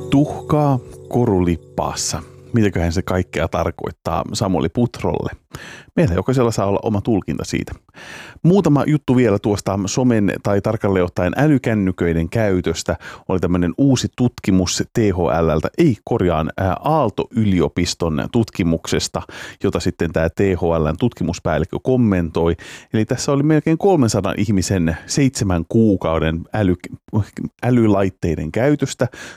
Tuhkaa korulippaassa. Mitäköhän se kaikkea tarkoittaa Samuli Putrolle? Meillä jokaisella saa olla oma tulkinta siitä. Muutama juttu vielä tuosta somen tai tarkalleen ottaen älykännyköiden käytöstä. Oli tämmöinen uusi tutkimus THL:ltä, Aalto-yliopiston tutkimuksesta, jota sitten tämä THL:n tutkimuspäällikkö kommentoi. Eli tässä oli melkein 300 ihmisen 7 kuukauden älylaitteiden käytöstä.